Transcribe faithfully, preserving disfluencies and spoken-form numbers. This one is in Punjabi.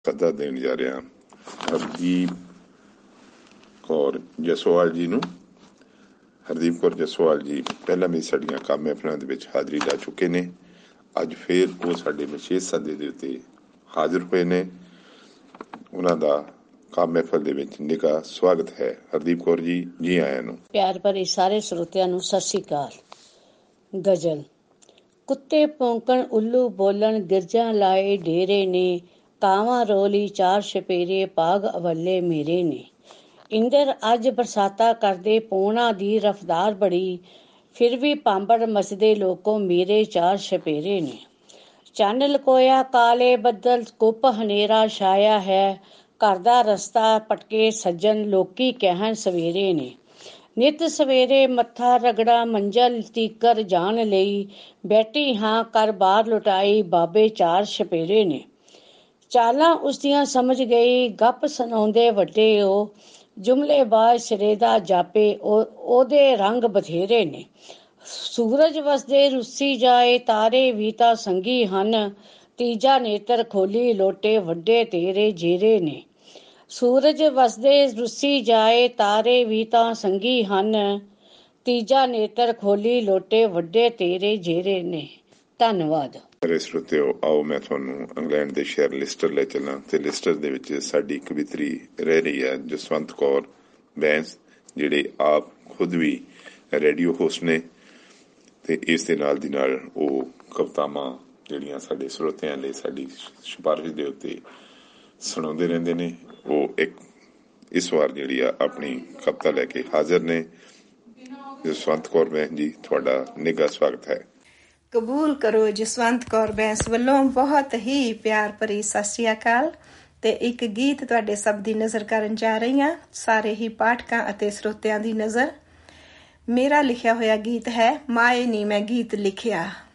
ਸੱਦਾ ਦੇਣ ਜਾ ਰਿਹਾ ਹਰਦੀਪ ਕੌਰ ਜਸਵਾਲ ਜੀ ਨੂੰ। ਹਰਦੀਪ ਕੌਰ ਜਸਵਾਲ ਜੀ ਪਹਿਲਾਂ ਵੀ ਸਾਡੀਆਂ ਕੰਮ ਮਹਿਫਲਾਂ ਦੇ ਵਿੱਚ ਹਾਜ਼ਰੀ ਲਾ ਚੁੱਕੇ ਨੇ। ਅੱਜ ਫਿਰ ਉਹ ਸਾਡੇ ਵਿਸ਼ੇਸ਼ ਸੱਦੇ ਦੇ ਉੱਤੇ ਹਾਜ਼ਰ ਹੋਏ ਨੇ। ਉਹਨਾਂ ਦਾ ਕੰਮ ਮਹਿਫਲ ਦੇ ਵਿੱਚ ਨਿੱਘਾ ਸਵਾਗਤ ਹੈ। ਹਰਦੀਪ ਕੌਰ ਜੀ, ਜੀ ਆਇਆਂ ਨੂੰ। ਪਿਆਰ ਭਰੇ ਸਾਰੇ ਸਰੋਤਿਆਂ ਨੂੰ ਸਤਿ ਸ਼੍ਰੀ ਅਕਾਲ। ਗਜ਼ਲ। ਕੁੱਤੇ ਭੌਂਕਣ, ਉੱਲੂ ਬੋਲਣ, ਗਿਰਜਾਂ ਲਾਏ ਡੇਰੇ ਨੇ, ਕਾਵਾਂ ਰੋਲੀ ਚਾਰ ਛਪੇਰੇ, ਭਾਗ ਅਵੱਲੇ ਮੇਰੇ ਨੇ। ਇੰਦਰ ਅੱਜ ਬਰਸਾਤਾਂ ਕਰਦੇ, ਪੌਣਾ ਦੀ ਰਫਤਾਰ ਬੜੀ, ਫਿਰ ਵੀ ਭਾਂਬੜ ਮਚਦੇ ਲੋਕੋ ਮੇਰੇ ਚਾਰ ਛਪੇਰੇ ਨੇ। ਚੰਨ ਲਕੋਇਆ ਕਾਲੇ ਬੱਦਲ, ਕੁੱਪ ਹਨੇਰਾ ਛਾਇਆ ਹੈ, ਘਰ ਦਾ ਰਸਤਾ ਪਟਕੇ ਸੱਜਣ ਲੋਕੀ ਕਹਿਣ ਸਵੇਰੇ ਨੇ। ਨਿੱਤ ਸਵੇਰੇ ਮੱਥਾ ਰਗੜਾ ਮੰਜ਼ਲ ਤੀਕਰ ਜਾਣ ਲਈ, ਬੈਠੀ ਹਾਂ ਕਰ ਬਾਰ ਲੁਟਾਈ ਬਾਬੇ ਚਾਰ ਛਪੇਰੇ ਨੇ। ਚਾਲਾਂ ਉਸਦੀਆਂ ਸਮਝ ਗਈ, ਗੱਪ ਸੁਣਾਉਂਦੇ ਵੱਡੇ ਉਹ, ਜੁਮਲੇਬਾਜ਼ ਸਿਰੇ ਦਾ ਜਾਪੇ ਉਹ ਉਹਦੇ ਰੰਗ ਬਥੇਰੇ ਨੇ। ਸੂਰਜ ਵਸਦੇ ਰੁੱਸੀ ਜਾਏ, ਤਾਰੇ ਵੀ ਤਾਂ ਸੰਗੀ ਹਨ, ਤੀਜਾ ਨੇਤਰ ਖੋਲੀ ਲੋਟੇ ਵੱਡੇ ਤੇਰੇ ਜੇਰੇ ਨੇ। ਸੂਰਜ ਵਸਦੇ ਰੁੱਸੀ ਜਾਏ, ਤਾਰੇ ਵੀ ਤਾਂ ਸੰਗੀ ਹਨ, ਤੀਜਾ ਨੇਤਰ ਖੋਲੀ ਲੋਟੇ ਵੱਡੇ ਤੇਰੇ ਜੇਰੇ ਨੇ। ਧੰਨਵਾਦ। ਮੇਰੇ ਸਰੋਤਿਓ, ਆਓ ਮੈਂ ਤੁਹਾਨੂੰ ਇੰਗਲੈਂਡ ਦੇ ਸ਼ਹਿਰ ਲਿਸਟਰ ਲੈ ਚੱਲਾਂ ਤੇ ਲਿਸਟਰ ਦੇ ਵਿੱਚ ਸਾਡੀ ਕਵਿਤਰੀ ਰਹਿ ਰਹੀ ਹੈ ਜਸਵੰਤ ਕੌਰ ਬੈਂਸ, ਜਿਹੜੇ ਆਪ ਖੁਦ ਵੀ ਰੇਡੀਓ ਹੋਸਟ ਨੇ ਤੇ ਇਸ ਦੇ ਨਾਲ ਦੀ ਨਾਲ ਉਹ ਕਵਿਤਾਵਾਂ ਜਿਹੜੀਆਂ ਸਾਡੇ ਸਰੋਤਿਆਂ ਲਈ ਸਾਡੀ ਸਿਫਾਰਿਸ਼ ਦੇ ਉੱਤੇ ਸੁਣਾਉਂਦੇ ਰਹਿੰਦੇ ਨੇ। ਉਹ ਇੱਕ ਇਸ ਵਾਰ ਜਿਹੜੀ ਆ ਆਪਣੀ ਕਵਿਤਾ ਲੈ ਕੇ ਹਾਜ਼ਰ ਨੇ। ਜਸਵੰਤ ਕੌਰ ਬੈਂਸ ਜੀ, ਤੁਹਾਡਾ ਨਿੱਘਾ ਸਵਾਗਤ ਹੈ। ਕਬੂਲ ਕਰੋ ਜਸਵੰਤ ਕੌਰ ਬੈਂਸ ਵੱਲੋਂ ਬਹੁਤ ਹੀ ਪਿਆਰ ਭਰੀ ਸਤਿ ਸ਼੍ਰੀ ਅਕਾਲ। ਤੇ ਇੱਕ ਗੀਤ ਤੁਹਾਡੇ ਸਭ ਦੀ ਨਜ਼ਰ ਕਰਨ ਜਾ ਰਹੀ ਹਾਂ, ਸਾਰੇ ਹੀ ਪਾਠਕਾਂ ਅਤੇ ਸਰੋਤਿਆਂ ਦੀ ਨਜ਼ਰ। ਮੇਰਾ ਲਿਖਿਆ ਹੋਇਆ ਗੀਤ ਹੈ ਮਾਏ ਨੀ ਮੈਂ ਗੀਤ ਲਿਖਿਆ।